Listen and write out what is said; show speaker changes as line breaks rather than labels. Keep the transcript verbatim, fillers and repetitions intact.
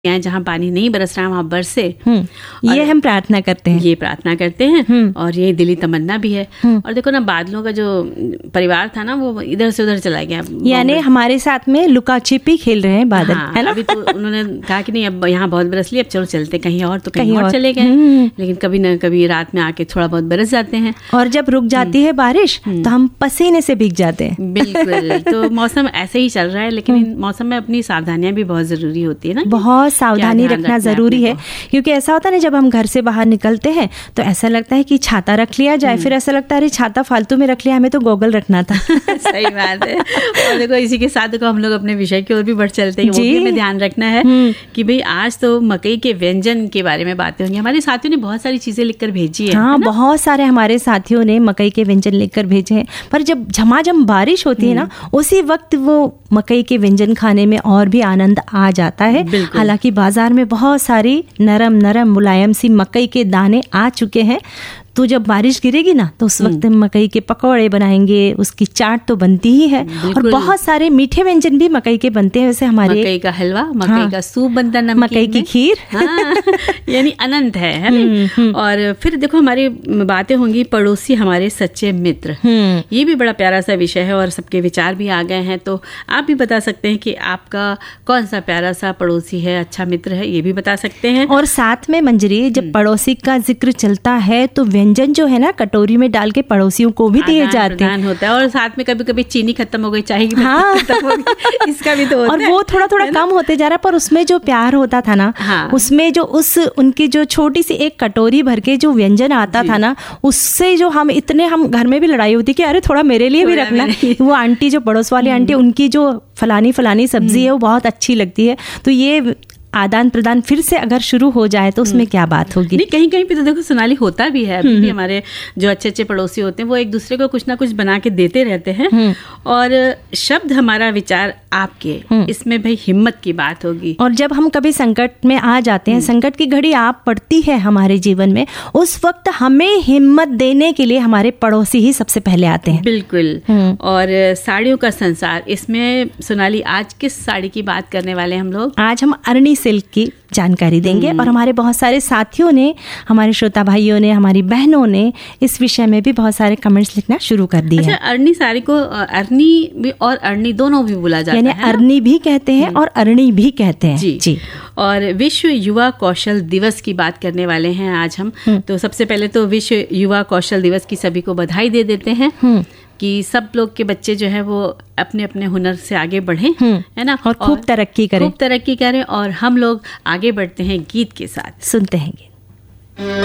जहाँ पानी नहीं बरस रहा वहाँ बरसे,
ये हम प्रार्थना करते हैं,
ये प्रार्थना करते हैं और ये दिली तमन्ना भी है। और देखो ना, बादलों का जो परिवार था ना वो इधर से उधर चला गया,
यानी हमारे साथ में लुका छिपी खेल रहे हैं बादल,
हाँ,
है ना।
अभी तो उन्होंने कहा कि नहीं अब यहाँ बहुत बरस लिया, अब चलो चलते कहीं और, तो कहीं, कहीं और, और चले गए। लेकिन कभी न कभी रात में आके थोड़ा बहुत बरस जाते हैं
और जब रुक जाती है बारिश तो हम पसीने से भीग जाते हैं।
बिल्कुल, तो मौसम ऐसे ही चल रहा है, लेकिन मौसम में अपनी सावधानियां भी बहुत जरूरी होती है ना,
बहुत सावधानी रखना जरूरी है। क्योंकि ऐसा होता है ना, जब हम घर से बाहर निकलते हैं तो ऐसा लगता है कि छाता रख लिया जाए, फिर ऐसा लगता है अरे छाता फालतू में रख लिया, हमें तो गोगल रखना था।
सही बात है। और देखो इसी के साथ देखो हम लोग अपने विषय की ओर भी बढ़ चलते हैं, वो भी हमें ध्यान रखना है कि भाई आज तो मकई के व्यंजन के बारे में बातें होंगी। हमारे साथियों ने बहुत सारी चीजें लिखकर भेजी है।
हाँ, बहुत सारे हमारे साथियों ने मकई के व्यंजन लिखकर भेजे हैं। पर जब झमाझम बारिश होती है ना, उसी वक्त वो मकई के व्यंजन खाने में और भी आनंद आ जाता है। हालांकि बाजार में बहुत सारी नरम नरम मुलायम सी मकई के दाने आ चुके हैं, तो जब बारिश गिरेगी ना तो उस वक्त मकई के पकौड़े बनाएंगे, उसकी चाट तो बनती ही है। और बहुत सारे मीठे व्यंजन भी मकई के बनते हैं, वैसे हमारे
मकई का हलवा, मकई
हाँ,
का सूप बनता है,
मकई की खीर,
हाँ, यानी अनंत है, है ना। और फिर देखो हमारी बातें होंगी पड़ोसी हमारे सच्चे मित्र, ये भी बड़ा प्यारा सा विषय है और सबके विचार भी आ गए हैं। तो आप भी बता सकते हैं कि आपका कौन सा प्यारा सा पड़ोसी है, अच्छा मित्र है, ये भी बता सकते हैं।
और साथ में मंजरी, जब पड़ोसी का जिक्र चलता है तो व्यंजन जो है ना कटोरी में डाल के पड़ोसियों को भी दिए जाते हैं
होता है। और साथ में कभी कभी चीनी खत्म हो गई, चाय की
हाँ।
खत्म हो गई, इसका भी तो होता
और
है।
वो थोड़ा थोड़ा कम होते जा रहा, पर उसमें जो प्यार होता था ना,
हाँ।
उसमें जो उस उनकी जो छोटी सी एक कटोरी भर के जो व्यंजन आता था ना, उससे जो हम इतने हम घर में भी लड़ाई होती कि अरे थोड़ा मेरे लिए भी रखना। वो आंटी जो पड़ोस वाली आंटी, उनकी जो फलानी फलानी सब्जी है वो बहुत अच्छी लगती है। तो ये आदान प्रदान फिर से अगर शुरू हो जाए तो उसमें क्या बात होगी।
नहीं, कहीं कहीं पे तो देखो सोनाली होता भी है, अभी भी हमारे जो अच्छे अच्छे पड़ोसी होते हैं वो एक दूसरे को कुछ ना कुछ बना के देते रहते हैं। और शब्द हमारा विचार आपके, इसमें भाई हिम्मत की बात होगी।
और जब हम कभी संकट में आ जाते हैं, संकट की घड़ी आप पड़ती है हमारे जीवन में, उस वक्त हमें हिम्मत देने के लिए हमारे पड़ोसी ही सबसे पहले आते हैं।
बिल्कुल। और साड़ियों का संसार, इसमें सोनाली आज किस साड़ी की बात करने वाले हैं हम लोग?
आज हम अरनी सिल्क की जानकारी देंगे। और हमारे बहुत सारे साथियों ने, हमारे श्रोता भाइयों ने, हमारी बहनों ने इस विषय में भी बहुत सारे कमेंट्स लिखना शुरू कर दिए।
अच्छा, अरनी साड़ी को अरनी भी और अरनी दोनों भी बोला जाता है,
यानी अरनी भी कहते हैं और अरणी भी कहते हैं।
जी जी। और विश्व युवा कौशल दिवस की बात करने वाले हैं आज हम। तो सबसे पहले तो विश्व युवा कौशल दिवस की सभी को बधाई दे देते हैं कि सब लोग के बच्चे जो है वो अपने अपने हुनर से आगे बढ़ें, है ना,
और खूब तरक्की करें,
खूब तरक्की करें। और हम लोग आगे बढ़ते हैं गीत के साथ,
सुनते हैं गीत।